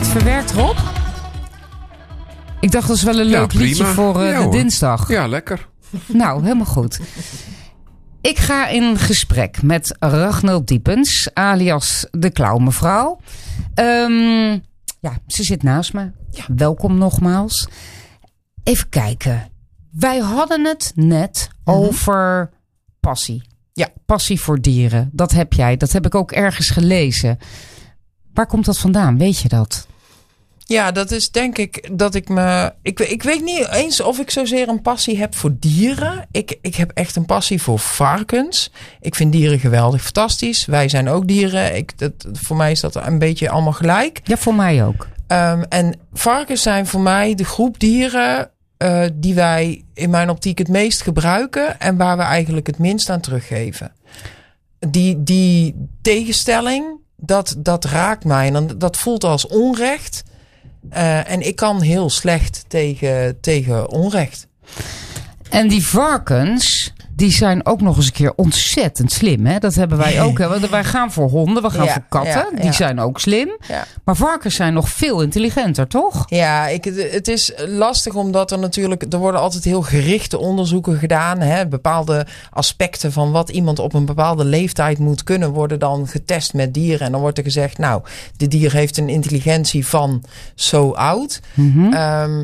verwerkt, Rob? Ik dacht, dat is wel een leuk liedje voor de dinsdag. Ja, lekker. Nou, helemaal goed. Ik ga in gesprek met Ragnhild Diepens, alias de Klauwmevrouw. Ze zit naast me. Ja. Welkom nogmaals. Even kijken. Wij hadden het net over passie. Ja, passie voor dieren. Dat heb jij. Dat heb ik ook ergens gelezen. Waar komt dat vandaan? Weet je dat? Ja, dat is denk ik dat ik me... Ik weet niet eens of ik zozeer een passie heb voor dieren. Ik heb echt een passie voor varkens. Ik vind dieren geweldig fantastisch. Wij zijn ook dieren. Voor mij is dat een beetje allemaal gelijk. Ja, voor mij ook. En varkens zijn voor mij de groep dieren die wij in mijn optiek het meest gebruiken en waar we eigenlijk het minst aan teruggeven. Die tegenstelling, dat raakt mij en dat voelt als onrecht. En ik kan heel slecht tegen onrecht. En die varkens, die zijn ook nog eens een keer ontzettend slim. Hè? Dat hebben wij ook. Hè? Wij gaan voor honden, we gaan voor katten. Die zijn ook slim. Ja. Maar varkens zijn nog veel intelligenter, toch? Ja, het is lastig omdat er worden altijd heel gerichte onderzoeken gedaan. Hè? Bepaalde aspecten van wat iemand op een bepaalde leeftijd moet kunnen worden dan getest met dieren. En dan wordt er gezegd, nou, dit dier heeft een intelligentie van zo oud. Mm-hmm.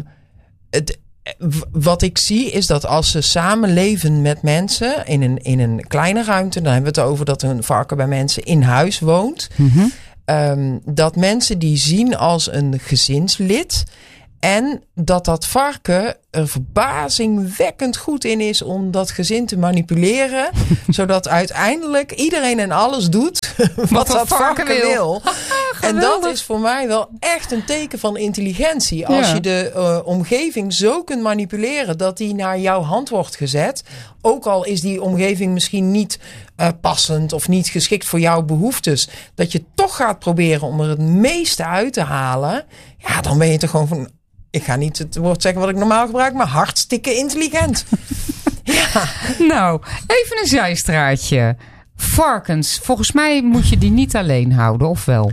Wat ik zie is dat als ze samenleven met mensen in een kleine ruimte, dan hebben we het over dat een varken bij mensen in huis woont. Mm-hmm. Dat mensen die zien als een gezinslid en dat varken er verbazingwekkend goed in is om dat gezin te manipuleren. Zodat uiteindelijk iedereen en alles doet wat dat varken wil. En dat is voor mij wel echt een teken van intelligentie. Als je de omgeving zo kunt manipuleren dat die naar jouw hand wordt gezet. Ook al is die omgeving misschien niet passend of niet geschikt voor jouw behoeftes. Dat je toch gaat proberen om er het meeste uit te halen. Ja, dan ben je toch gewoon van... Ik ga niet het woord zeggen wat ik normaal gebruik, maar hartstikke intelligent. Ja. Nou, even een zijstraatje. Varkens, volgens mij moet je die niet alleen houden, of wel?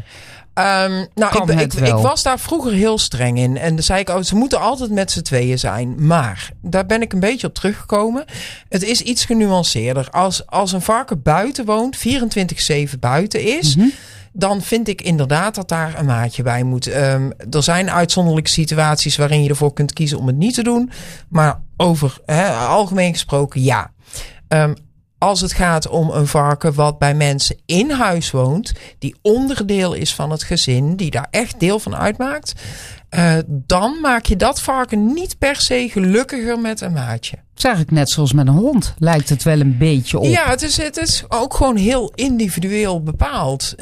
Ik was daar vroeger heel streng in. En dan zei ik, ze moeten altijd met z'n tweeën zijn. Maar daar ben ik een beetje op teruggekomen. Het is iets genuanceerder. Als een varken buiten woont, 24/7 buiten is... Mm-hmm. Dan vind ik inderdaad dat daar een maatje bij moet. Er zijn uitzonderlijke situaties waarin je ervoor kunt kiezen om het niet te doen. Maar over algemeen gesproken, ja. Als het gaat om een varken wat bij mensen in huis woont, die onderdeel is van het gezin, die daar echt deel van uitmaakt, dan maak je dat varken niet per se gelukkiger met een maatje. Dat is eigenlijk net zoals met een hond. Lijkt het wel een beetje op. Ja, het is ook gewoon heel individueel bepaald.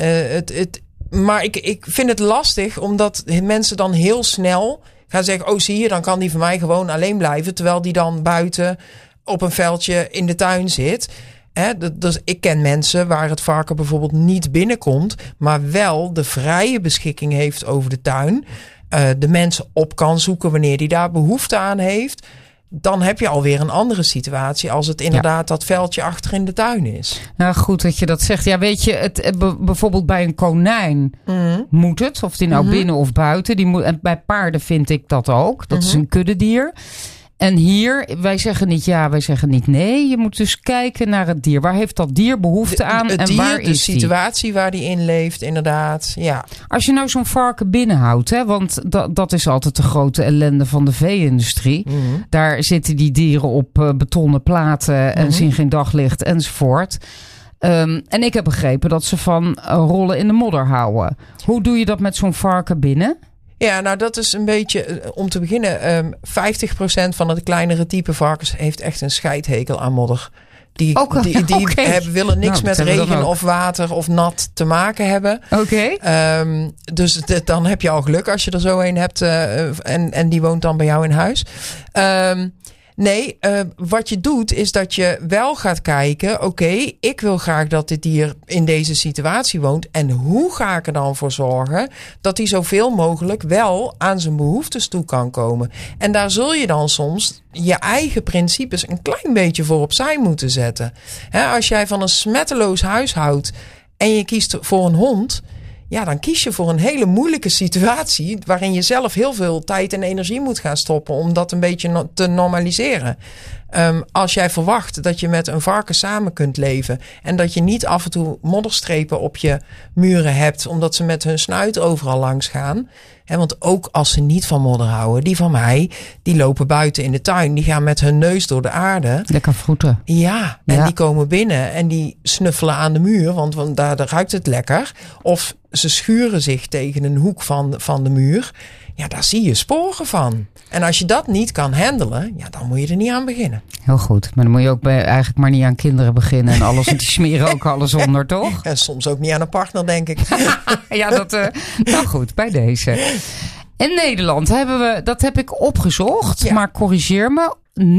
Maar ik vind het lastig, omdat mensen dan heel snel gaan zeggen, zie je, dan kan die van mij gewoon alleen blijven, terwijl die dan buiten op een veldje in de tuin zit. Dus ik ken mensen waar het varken bijvoorbeeld niet binnenkomt, maar wel de vrije beschikking heeft over de tuin. De mensen op kan zoeken wanneer die daar behoefte aan heeft. Dan heb je alweer een andere situatie als het inderdaad dat veldje achter in de tuin is. Nou, goed dat je dat zegt. Ja, weet je, bijvoorbeeld bij een konijn moet het. Of die nou binnen of buiten. En bij paarden vind ik dat ook. Dat is een kuddedier. En hier, wij zeggen niet ja, wij zeggen niet nee. Je moet dus kijken naar het dier. Waar heeft dat dier behoefte aan het en dier, waar is die? De situatie waar die in leeft, inderdaad. Ja. Als je nou zo'n varken binnenhoudt, hè, want dat is altijd de grote ellende van de vee-industrie. Mm-hmm. Daar zitten die dieren op betonnen platen en zien geen daglicht enzovoort. En ik heb begrepen dat ze van rollen in de modder houden. Hoe doe je dat met zo'n varken binnen? Ja, nou dat is een beetje, om te beginnen, 50% van het kleinere type varkens heeft echt een scheidhekel aan modder. Die willen niks met regen of water of nat te maken hebben. Oké. Dus dan heb je al geluk als je er zo een hebt en die woont dan bij jou in huis. Nee, wat je doet is dat je wel gaat kijken, oké, ik wil graag dat dit dier in deze situatie woont. En hoe ga ik er dan voor zorgen dat hij zoveel mogelijk wel aan zijn behoeftes toe kan komen? En daar zul je dan soms je eigen principes een klein beetje voor opzij moeten zetten. Als jij van een smetteloos huis houdt en je kiest voor een hond, Ja, dan kies je voor een hele moeilijke situatie waarin je zelf heel veel tijd en energie moet gaan stoppen om dat een beetje te normaliseren. Als jij verwacht dat je met een varken samen kunt leven en dat je niet af en toe modderstrepen op je muren hebt omdat ze met hun snuit overal langs gaan. Want ook als ze niet van modder houden, die van mij, die lopen buiten in de tuin. Die gaan met hun neus door de aarde. Lekker vroeten. Ja, en die komen binnen en die snuffelen aan de muur, want daar ruikt het lekker. Of ze schuren zich tegen een hoek van de muur. Ja, daar zie je sporen van. En als je dat niet kan handelen, ja, dan moet je er niet aan beginnen. Heel goed. Maar dan moet je ook eigenlijk maar niet aan kinderen beginnen en alles. Want die smeren ook alles onder, toch? En soms ook niet aan een partner, denk ik. Ja, nou goed, bij deze. In Nederland hebben we, dat heb ik opgezocht, maar corrigeer me,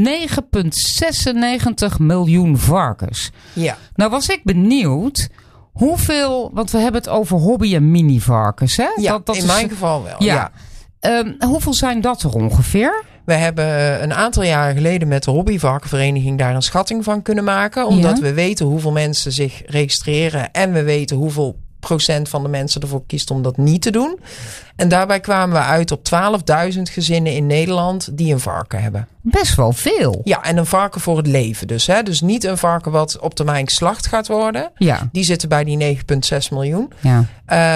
9,96 miljoen varkens. Ja. Nou was ik benieuwd hoeveel, want we hebben het over hobby- en mini-varkens, hè? Ja, dat in mijn geval wel. Ja. Hoeveel zijn dat er ongeveer? We hebben een aantal jaren geleden met de hobbyvarkenvereniging daar een schatting van kunnen maken. Omdat we weten hoeveel mensen zich registreren en we weten hoeveel procent van de mensen ervoor kiest om dat niet te doen. En daarbij kwamen we uit op 12.000 gezinnen in Nederland die een varken hebben. Best wel veel. Ja, en een varken voor het leven dus. Hè? Dus niet een varken wat op termijn geslacht gaat worden. Ja. Die zitten bij die 9,6 miljoen. Ja.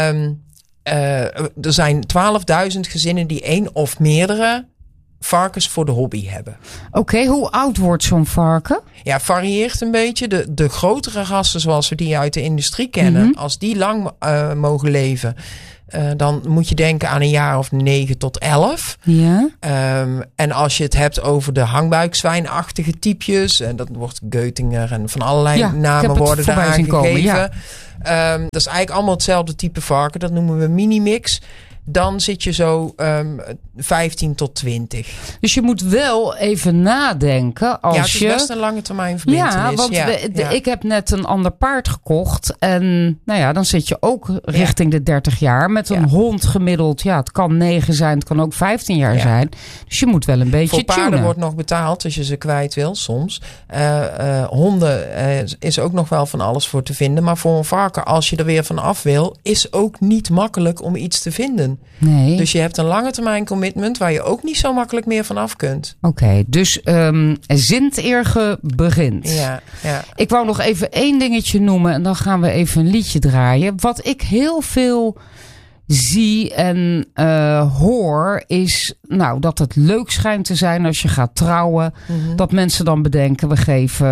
Er zijn 12.000 gezinnen die 1 of meerdere varkens voor de hobby hebben. Oké, hoe oud wordt zo'n varken? Ja, varieert een beetje. De grotere rassen zoals we die uit de industrie kennen, als die lang mogen leven, dan moet je denken aan een jaar of 9 tot 11. Ja. En als je het hebt over de hangbuikzwijnachtige typjes, en dat wordt Geutinger en van allerlei namen worden daar aangegeven. Ja. Dat is eigenlijk allemaal hetzelfde type varken. Dat noemen we mini-mix. Dan zit je zo 15 tot 20. Dus je moet wel even nadenken als het is best een lange termijn verbintenis. Ja, want ik heb net een ander paard gekocht. En nou ja, dan zit je ook richting de 30 jaar. Met een hond gemiddeld. Ja, het kan 9 zijn, het kan ook 15 jaar zijn. Dus je moet wel een beetje voor paarden wordt nog betaald als je ze kwijt wil, soms. Honden is ook nog wel van alles voor te vinden. Maar voor een varken, als je er weer van af wil, is ook niet makkelijk om iets te vinden. Nee. Dus je hebt een lange termijn commitment waar je ook niet zo makkelijk meer van af kunt. Oké, dus Zinteerge begint. Ja. Ik wou nog even 1 dingetje noemen en dan gaan we even een liedje draaien. Wat ik heel veel zie en hoor is dat het leuk schijnt te zijn als je gaat trouwen. Mm-hmm. Dat mensen dan bedenken, we geven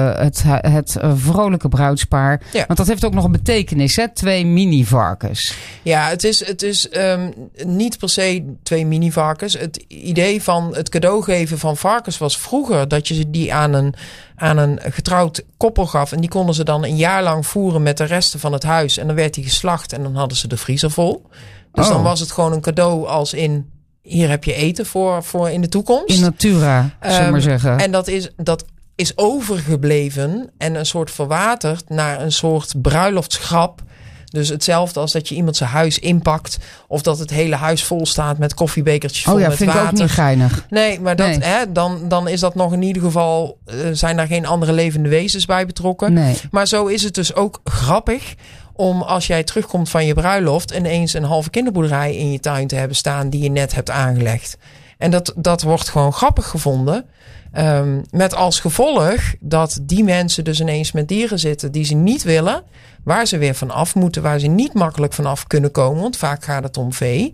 het vrolijke bruidspaar. Ja. Want dat heeft ook nog een betekenis, hè? 2 mini-varkens. Ja, het is niet per se 2 mini-varkens. Het idee van het cadeau geven van varkens was vroeger dat je die aan een getrouwd koppel gaf. En die konden ze dan een jaar lang voeren met de resten van het huis. En dan werd die geslacht en dan hadden ze de vriezer vol. Dus dan was het gewoon een cadeau als in, hier heb je eten voor in de toekomst. In natura, zullen we maar zeggen. En dat is overgebleven en een soort verwaterd naar een soort bruiloftsgrap. Dus hetzelfde als dat je iemand zijn huis inpakt. Of dat het hele huis vol staat met koffiebekertjes vol met water. Oh ja, vind ik ook niet geinig. Nee, maar dan is dat nog in ieder geval, zijn daar geen andere levende wezens bij betrokken. Nee. Maar zo is het dus ook grappig om als jij terugkomt van je bruiloft ineens een halve kinderboerderij in je tuin te hebben staan die je net hebt aangelegd. En dat wordt gewoon grappig gevonden. Met als gevolg dat die mensen dus ineens met dieren zitten die ze niet willen, waar ze weer van af moeten, waar ze niet makkelijk vanaf kunnen komen, want vaak gaat het om vee.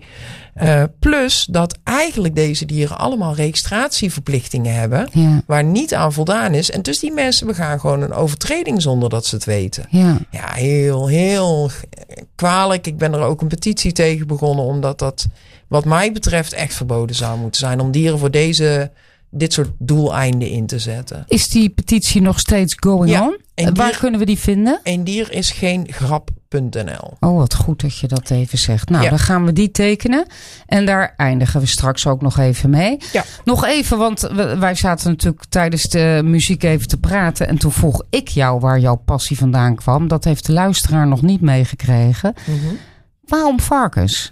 Plus dat eigenlijk deze dieren allemaal registratieverplichtingen hebben, waar niet aan voldaan is. En dus die mensen begaan gewoon een overtreding zonder dat ze het weten. Ja, heel, heel kwalijk. Ik ben er ook een petitie tegen begonnen, omdat dat wat mij betreft echt verboden zou moeten zijn om dieren voor dit soort doeleinden in te zetten. Is die petitie nog steeds going on? Waar kunnen we die vinden? Een dier is geen grap.nl. Oh, wat goed dat je dat even zegt. Nou, dan gaan we die tekenen. En daar eindigen we straks ook nog even mee. Ja. Nog even, want wij zaten natuurlijk tijdens de muziek even te praten. En toen vroeg ik jou waar jouw passie vandaan kwam. Dat heeft de luisteraar nog niet meegekregen. Mm-hmm. Waarom varkens?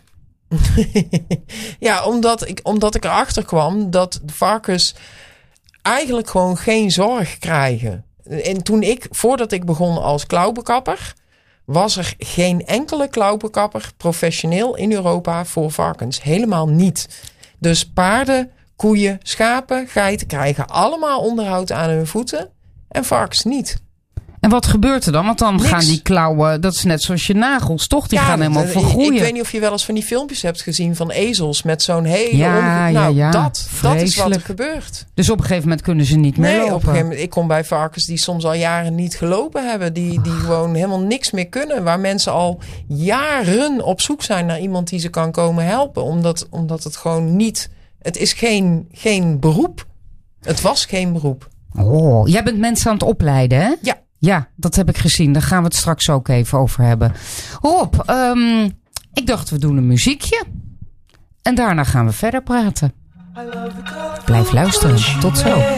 Ja, omdat ik erachter kwam dat de varkens eigenlijk gewoon geen zorg krijgen. En voordat ik begon als klauwbekapper, was er geen enkele klauwenkapper professioneel in Europa voor varkens. Helemaal niet. Dus paarden, koeien, schapen, geiten krijgen allemaal onderhoud aan hun voeten en varkens niet. En wat gebeurt er dan? Want dan Niks. gaan die klauwen, dat is net zoals je nagels, toch? Die gaan helemaal vergroeien. Ik weet niet of je wel eens van die filmpjes hebt gezien van ezels met zo'n hele dat is wat er gebeurt. Dus op een gegeven moment kunnen ze niet meer lopen. Op een gegeven moment, ik kom bij varkens die soms al jaren niet gelopen hebben. Die gewoon helemaal niks meer kunnen. Waar mensen al jaren op zoek zijn naar iemand die ze kan komen helpen. Omdat het gewoon niet... Het is geen beroep. Het was geen beroep. Oh, jij bent mensen aan het opleiden, hè? Ja. Ja, dat heb ik gezien. Daar gaan we het straks ook even over hebben. Rob, ik dacht we doen een muziekje. En daarna gaan we verder praten. Blijf luisteren. Tot zo.